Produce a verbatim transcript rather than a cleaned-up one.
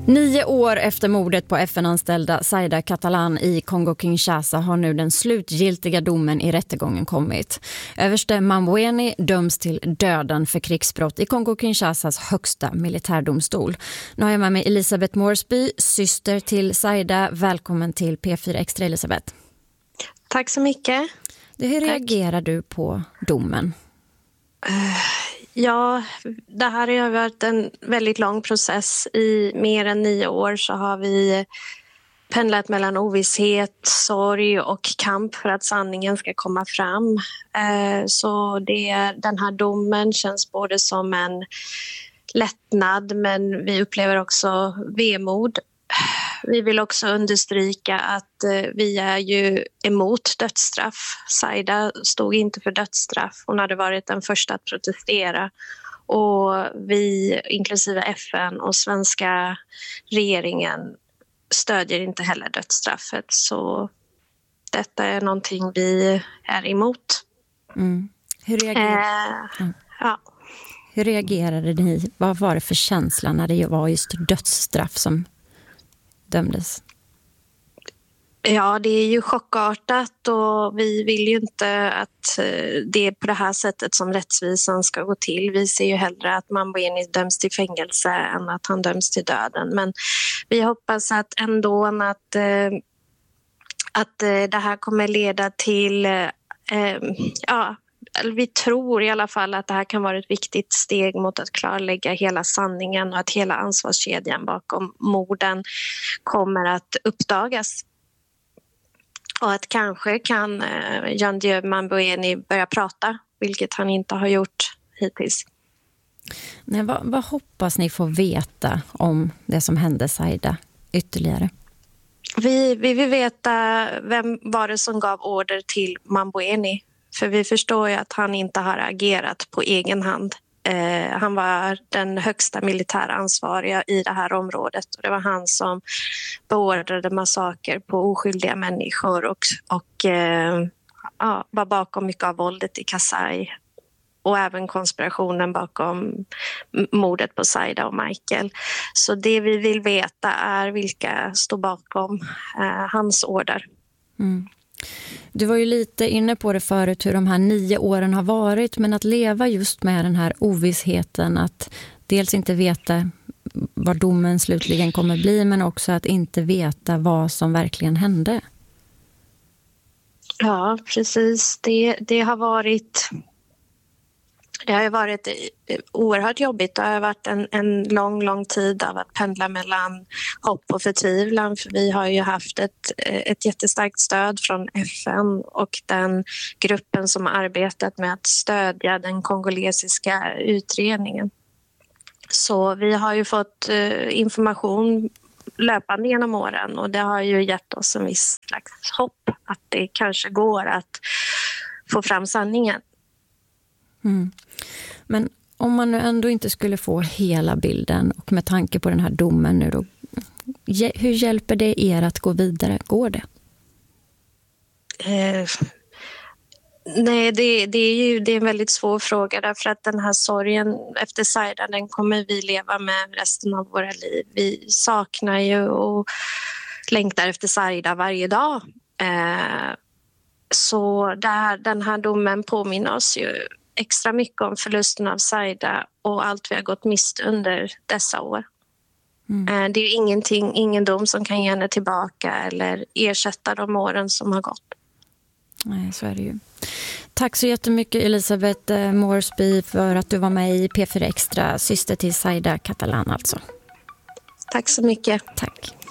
Nio år efter mordet på F N-anställda Zaida Catalán i Kongo-Kinshasa har nu den slutgiltiga domen i rättegången kommit. Överste Mambweni döms till döden för krigsbrott i Kongo-Kinshasas högsta militärdomstol. Nu har jag med mig Elisabeth Moresby, syster till Zaida. Välkommen till P fyra Extra, Elisabeth. Tack så mycket. Hur reagerar du på domen? Uh... Ja, det här har varit en väldigt lång process. I mer än nio år så har vi pendlat mellan ovisshet, sorg och kamp för att sanningen ska komma fram. Så det, den här domen känns både som en lättnad, men vi upplever också vemod. Vi vill också understryka att vi är ju emot dödsstraff. Zaida stod inte för dödsstraff. Hon hade varit den första att protestera. Och vi, inklusive F N och svenska regeringen, stödjer inte heller dödsstraffet. Så detta är någonting vi är emot. Mm. Hur reagerade, eh, ja. Hur reagerade ni? Vad var det för känsla när det var just dödsstraff som dömdes? Ja, det är ju chockartat och vi vill ju inte att det är på det här sättet som rättsvisan ska gå till. Vi ser ju hellre att Mambweni döms till fängelse än att han döms till döden. Men vi hoppas att ändå att, att det här kommer leda till... Ja, vi tror i alla fall att det här kan vara ett viktigt steg mot att klarlägga hela sanningen och att hela ansvarskedjan bakom morden kommer att uppdagas. Och att kanske kan eh, Jean-Dieu Mambweni börja prata, vilket han inte har gjort hittills. Nej, vad, vad hoppas ni få veta om det som hände Zaida ytterligare? Vi, vi vill veta vem var det som gav order till Mambweni. För vi förstår ju att han inte har agerat på egen hand. Eh, han var den högsta militäransvariga i det här området. Och det var han som beordrade massaker på oskyldiga människor och, och eh, ja, var bakom mycket av våldet i Kasai. Och även konspirationen bakom mordet på Zaida och Michael. Så det vi vill veta är vilka står bakom eh, hans order. Mm. Du var ju lite inne på det förut hur de här nio åren har varit, men att leva just med den här ovissheten att dels inte veta vad domen slutligen kommer bli, men också att inte veta vad som verkligen hände. Ja, precis. Det, det har varit... Det har ju varit oerhört jobbigt. Det har varit en, en lång, lång tid av att pendla mellan hopp och förtvivlan. För vi har ju haft ett, ett jättestarkt stöd från F N och den gruppen som har arbetat med att stödja den kongolesiska utredningen. Så vi har ju fått information löpande genom åren och det har ju gett oss en viss slags hopp att det kanske går att få fram sanningen. Mm. Men om man nu ändå inte skulle få hela bilden och med tanke på den här domen nu då, hur hjälper det er att gå vidare? Går det? Eh, nej, det, det är ju det är en väldigt svår fråga därför att den här sorgen efter Zaida, den kommer vi leva med resten av våra liv. Vi saknar ju och längtar efter Zaida varje dag. Eh, så där, den här domen påminner oss ju extra mycket om förlusten av Zaida och allt vi har gått miste under dessa år. Mm. Det är ju ingenting, ingen dom som kan ge henne tillbaka eller ersätta de åren som har gått. Nej, så är det ju. Tack så jättemycket Elisabeth Moresby för att du var med i P fyra Extra, syster till Zaida Catalán alltså. Tack så mycket. Tack.